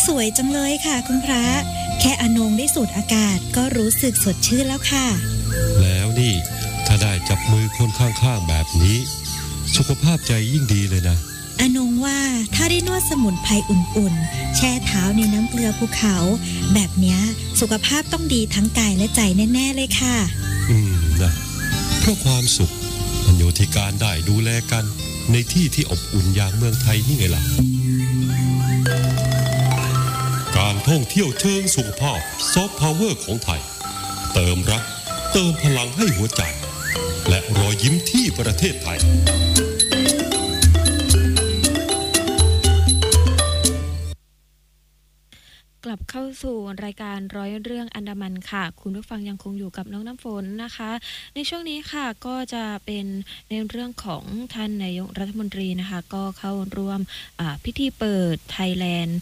สวยจังเลยค่ะคุณพระแค่อนงได้สูดอากาศก็รู้สึกสดชื่นแล้วค่ะแล้วนี่ถ้าได้จับมือคนข้างๆแบบนี้สุขภาพใจยิ่งดีเลยนะอนงว่าถ้าได้นวดสมุนไพรอุ่นๆแช่เท้าในน้ำเกลือภูเขาแบบเนี้ยสุขภาพต้องดีทั้งกายและใจแน่ๆเลยค่ะนะเพราะความสุขมันอยู่ที่การได้ดูแลกันในที่ที่อบอุ่นอย่างเมืองไทยนี่ไงล่ะการท่องเที่ยวเชิงสุขภาพซอฟต์พาวเวอร์ของไทยเติมรักเติมพลังให้หัวใจและรอยยิ้มที่ประเทศไทยกลับเข้าสู่รายการร้อยเรื่องอันดามันค่ะคุณผู้ฟังยังคงอยู่กับน้องน้ำฝนนะคะในช่วงนี้ค่ะก็จะเป็นในเรื่องของท่านนายกรัฐมนตรีนะคะก็เข้าร่วมพิธีเปิด Thailand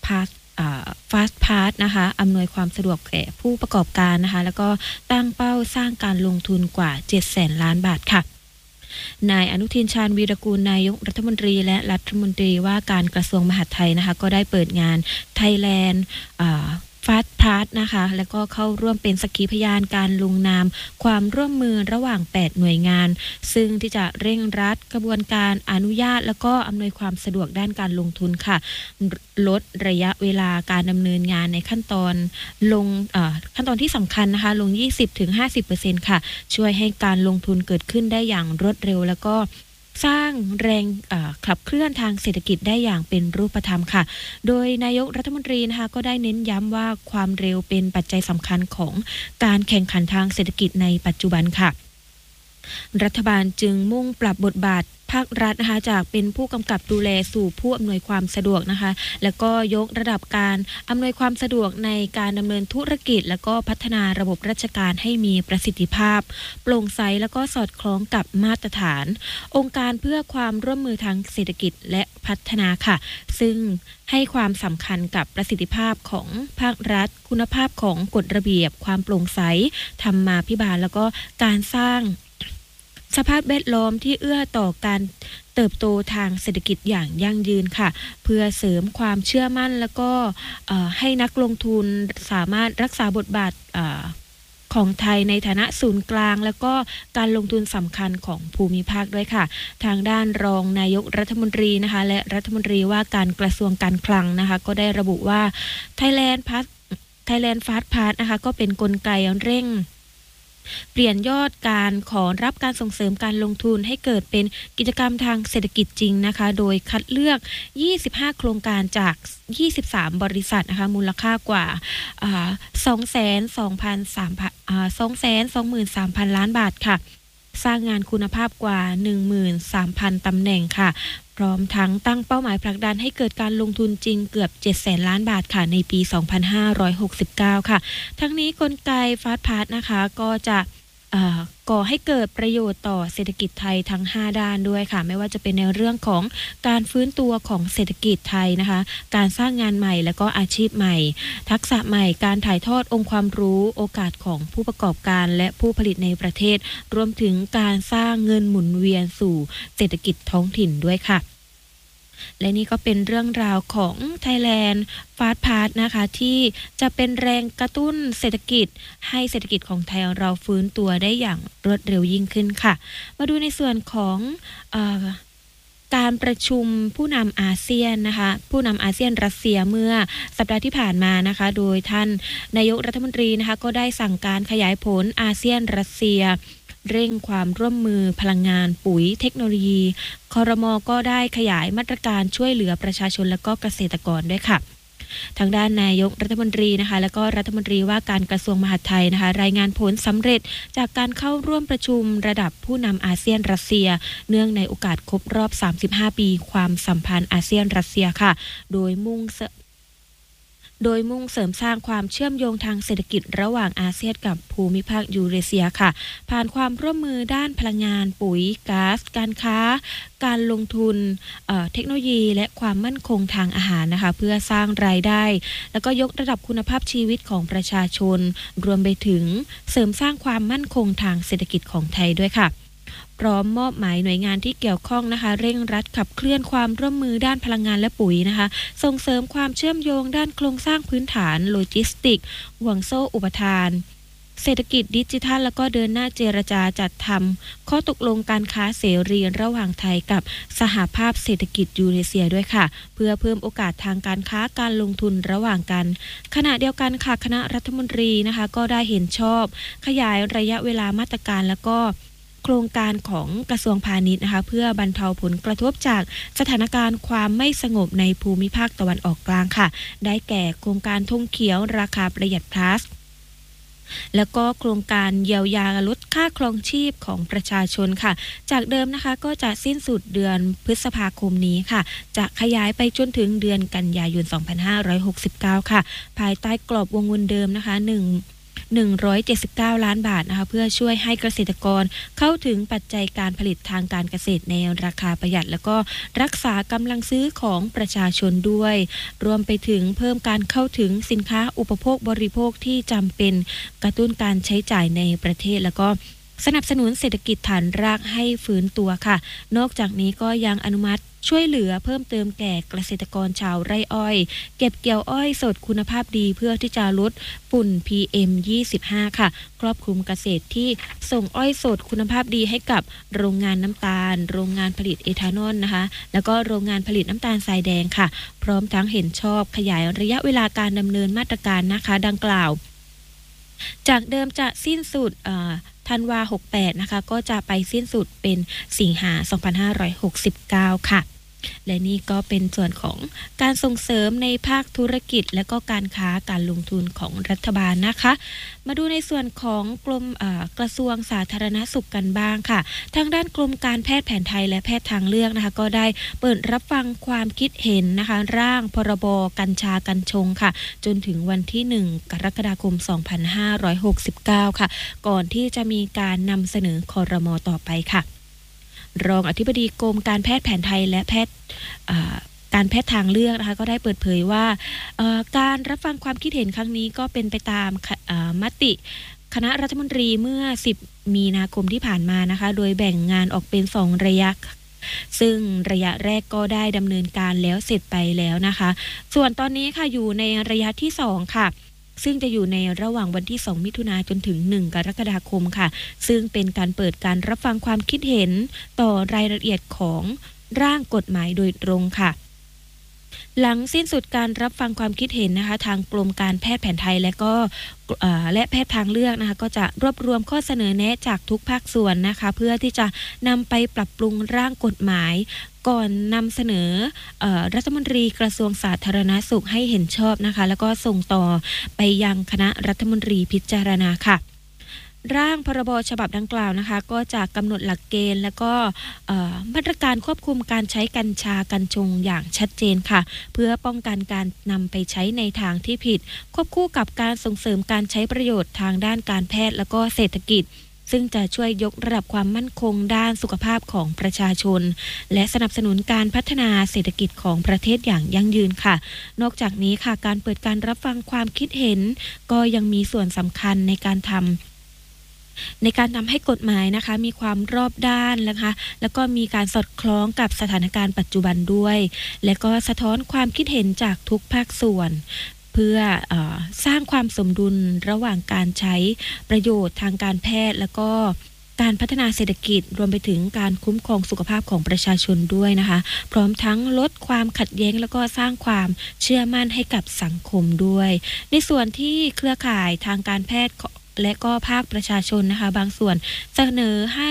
Fast Pass นะคะอำนวยความสะดวกแก่ผู้ประกอบการนะคะแล้วก็ตั้งเป้าสร้างการลงทุนกว่า 700,000 ล้านบาทค่ะนายอนุทินชาญวีรกูลนายกรัฐมนตรีและรัฐมนตรีว่าการกระทรวงมหาดไทยนะคะก็ได้เปิดงาน Thailand Fast Pass นะคะแล้วก็เข้าร่วมเป็นสักขีพยานการลงนามความร่วมมือระหว่าง8หน่วยงานซึ่งที่จะเร่งรัดกระบวนการอนุญาตแล้วก็อำนวยความสะดวกด้านการลงทุนค่ะลดระยะเวลาการดำเนินงานในขั้นตอนที่สำคัญนะคะลง 20-50% ค่ะช่วยให้การลงทุนเกิดขึ้นได้อย่างรวดเร็วแล้วก็สร้างแรงขับเคลื่อนทางเศรษฐกิจได้อย่างเป็นรูปธรรมค่ะโดยนายกรัฐมนตรีนะคะก็ได้เน้นย้ำว่าความเร็วเป็นปัจจัยสำคัญของการแข่งขันทางเศรษฐกิจในปัจจุบันค่ะรัฐบาลจึงมุ่งปรับบทบาทภาครัฐนะคะจากเป็นผู้กำกับดูแลสู่ผู้อำนวยความสะดวกนะคะแล้วก็ยกระดับการอำนวยความสะดวกในการดำเนินธุรกิจแล้วก็พัฒนาระบบราชการให้มีประสิทธิภาพโปร่งใสแล้วก็สอดคล้องกับมาตรฐานองค์การเพื่อความร่วมมือทางเศรษฐกิจและพัฒนาค่ะซึ่งให้ความสำคัญกับประสิทธิภาพของภาครัฐคุณภาพของกฎระเบียบความโปร่งใสธรรมาภิบาลแล้วก็การสร้างสภาพแวดล้อมที่เอื้อต่อการเติบโตทางเศรษฐกิจอย่างยั่งยืนค่ะเพื่อเสริมความเชื่อมั่นแล้วก็ให้นักลงทุนสามารถรักษาบทบาทของไทยในฐานะศูนย์กลางแล้วก็การลงทุนสำคัญของภูมิภาคด้วยค่ะทางด้านรองนายกรัฐมนตรีนะคะและรัฐมนตรีว่าการกระทรวงการคลังนะคะก็ได้ระบุว่า Thailand Fast Pass นะคะก็เป็นกลไกเร่งเปลี่ยนยอดการขอรับการส่งเสริมการลงทุนให้เกิดเป็นกิจกรรมทางเศรษฐกิจจริงนะคะโดยคัดเลือก25โครงการจาก23บริษัทนะคะมูลค่ากว่า223,000 ล้านบาทค่ะสร้างงานคุณภาพกว่า 13,000 ตำแหน่งค่ะพร้อมทั้งตั้งเป้าหมายผลักดันให้เกิดการลงทุนจริงเกือบ 700,000 ล้านบาทค่ะในปี 2569 ค่ะทั้งนี้กลไก Fast Pass นะคะก็จะก่อให้เกิดประโยชน์ต่อเศรษฐกิจไทยทั้ง5ด้านด้วยค่ะไม่ว่าจะเป็นในเรื่องของการฟื้นตัวของเศรษฐกิจไทยนะคะการสร้างงานใหม่และก็อาชีพใหม่ทักษะใหม่การถ่ายทอดองค์ความรู้โอกาสของผู้ประกอบการและผู้ผลิตในประเทศรวมถึงการสร้างเงินหมุนเวียนสู่เศรษฐกิจท้องถิ่นด้วยค่ะและนี่ก็เป็นเรื่องราวของ Thailand Fast Pass นะคะที่จะเป็นแรงกระตุ้นเศรษฐกิจให้เศรษฐกิจของไทยเราฟื้นตัวได้อย่างรวดเร็วยิ่งขึ้นค่ะมาดูในส่วนของการประชุมผู้นำอาเซียนนะคะผู้นำอาเซียนรัสเซียเมื่อสัปดาห์ที่ผ่านมานะคะโดยท่านนายกรัฐมนตรีนะคะก็ได้สั่งการขยายผลอาเซียนรัสเซียเร่งความร่วมมือพลังงานปุ๋ยเทคโนโลยีครม.ก็ได้ขยายมาตรการช่วยเหลือประชาชนและก็เกษตรกรด้วยค่ะทางด้านนายกรัฐมนตรีนะคะและก็รัฐมนตรีว่าการกระทรวงมหาดไทยนะคะรายงานผลสำเร็จจากการเข้าร่วมประชุมระดับผู้นำอาเซียนรัสเซียเนื่องในโอกาสครบรอบ35ปีความสัมพันธ์อาเซียนรัสเซียค่ะโดยมุ่งเสริมสร้างความเชื่อมโยงทางเศรษฐกิจระหว่างอาเซียนกับภูมิภาคยูเรเซียค่ะผ่านความร่วมมือด้านพลังงานปุ๋ยก๊าซการค้าการลงทุนเทคโนโลยีและความมั่นคงทางอาหารนะคะเพื่อสร้างรายได้แล้วก็ยกระดับคุณภาพชีวิตของประชาชนรวมไปถึงเสริมสร้างความมั่นคงทางเศรษฐกิจของไทยด้วยค่ะพร้อมมอบหมายหน่วยงานที่เกี่ยวข้องนะคะเร่งรัดขับเคลื่อนความร่วมมือด้านพลังงานและปุ๋ยนะคะส่งเสริมความเชื่อมโยงด้านโครงสร้างพื้นฐานโลจิสติกห่วงโซ่อุปทานเศรษฐกิจดิจิทัลแล้วก็เดินหน้าเจรจาจัดทำข้อตกลงการค้าเสรีระหว่างไทยกับสหภาพเศรษฐกิจยูเรเซียด้วยค่ะเพื่อเพิ่มโอกาสทางการค้าการลงทุนระหว่างกันขณะเดียวกันค่ะคณะรัฐมนตรีนะคะก็ได้เห็นชอบขยายระยะเวลามาตรการแล้วก็โครงการของกระทรวงพาณิชย์นะคะเพื่อบรรเทาผลกระทบจากสถานการณ์ความไม่สงบในภูมิภาคตะวันออกกลางค่ะได้แก่โครงการธงเขียวราคาประหยัดพลัสแล้วก็โครงการเยียวยาลดค่าครองชีพของประชาชนค่ะจากเดิมนะคะก็จะสิ้นสุดเดือนพฤษภาคมนี้ค่ะจะขยายไปจนถึงเดือนกันยายน 2569 ค่ะภายใต้กรอบวงเงินเดิมนะคะ179 ล้านบาทนะคะเพื่อช่วยให้เกษตรกรเข้าถึงปัจจัยการผลิตทางการเกษตรในราคาประหยัดแล้วก็รักษากำลังซื้อของประชาชนด้วยรวมไปถึงเพิ่มการเข้าถึงสินค้าอุปโภคบริโภคที่จำเป็นกระตุ้นการใช้จ่ายในประเทศแล้วก็สนับสนุนเศรษฐกิจฐานรากให้ฟื้นตัวค่ะนอกจากนี้ก็ยังอนุมัติช่วยเหลือเพิ่มเติมแก่เกษตรกรชาวไร่อ้อยเก็บเกี่ยวอ้อยสดคุณภาพดีเพื่อที่จะลดฝุ่น PM 25 ค่ะครอบคลุมเกษตรที่ส่งอ้อยสดคุณภาพดีให้กับโรงงานน้ำตาลโรงงานผลิตเอทานอลนะคะแล้วก็โรงงานผลิตน้ำตาลทรายแดงค่ะพร้อมทั้งเห็นชอบขยายระยะเวลาการดำเนินมาตรการนะคะดังกล่าวจากเดิมจะสิ้นสุดธันวา68นะคะก็จะไปสิ้นสุดเป็นสิงหา2569ค่ะและนี่ก็เป็นส่วนของการส่งเสริมในภาคธุรกิจและก็การค้าการลงทุนของรัฐบาลนะคะมาดูในส่วนของกระทรวงสาธารณสุขกันบ้างค่ะทางด้านกรมการแพทย์แผนไทยและแพทย์ทางเลือกนะคะก็ได้เปิดรับฟังความคิดเห็นนะคะร่างพรบกัญชากัญชงค่ะจนถึงวันที่1กรกฎาคม2569ค่ะก่อนที่จะมีการนำเสนอครม.ต่อไปค่ะรองอธิบดีกรมการแพทย์แผนไทยและการแพทย์ทางเลือกนะคะก็ได้เปิดเผยว่าการรับฟังความคิดเห็นครั้งนี้ก็เป็นไปตามมติคณะรัฐมนตรีเมื่อ10มีนาคมที่ผ่านมานะคะโดยแบ่งงานออกเป็น2ระยะซึ่งระยะแรกก็ได้ดำเนินการแล้วเสร็จไปแล้วนะคะส่วนตอนนี้ค่ะอยู่ในระยะที่2ค่ะซึ่งจะอยู่ในระหว่างวันที่2มิถุนายนจนถึง1กรกฎาคมค่ะซึ่งเป็นการเปิดการรับฟังความคิดเห็นต่อรายละเอียดของร่างกฎหมายโดยตรงค่ะหลังสิ้นสุดการรับฟังความคิดเห็นนะคะทางกรมการแพทย์แผนไทยและแพทย์ทางเลือกนะคะก็จะรวบรวมข้อเสนอแนะจากทุกภาคส่วนนะคะเพื่อที่จะนำไปปรับปรุงร่างกฎหมายก่อนนำเสนอรัฐมนตรีกระทรวงสาธารณสุขให้เห็นชอบนะคะแล้วก็ส่งต่อไปยังคณะรัฐมนตรีพิจารณาค่ะร่างพรบฉบับดังกล่าวนะคะก็จะกำหนดหลักเกณฑ์และก็มาตรการควบคุมการใช้กัญชากัญชงอย่างชัดเจนค่ะเพื่อป้องกันการนำไปใช้ในทางที่ผิดควบคู่กับการส่งเสริมการใช้ประโยชน์ทางด้านการแพทย์และก็เศรษฐกิจซึ่งจะช่วยยกระดับความมั่นคงด้านสุขภาพของประชาชนและสนับสนุนการพัฒนาเศรษฐกิจของประเทศอย่างยั่งยืนค่ะนอกจากนี้ค่ะการเปิดการรับฟังความคิดเห็นก็ยังมีส่วนสำคัญในการทำให้กฎหมายนะคะมีความรอบด้านนะคะแล้วก็มีการสอดคล้องกับสถานการณ์ปัจจุบันด้วยและก็สะท้อนความคิดเห็นจากทุกภาคส่วนเพื่อสร้างความสมดุลระหว่างการใช้ประโยชน์ทางการแพทย์แล้วก็การพัฒนาเศรษฐกิจรวมไปถึงการคุ้มครองสุขภาพของประชาชนด้วยนะคะพร้อมทั้งลดความขัดแย้งแล้วก็สร้างความเชื่อมั่นให้กับสังคมด้วยในส่วนที่เครือข่ายทางการแพทย์และก็ภาคประชาชนนะคะบางส่วนเสนอให้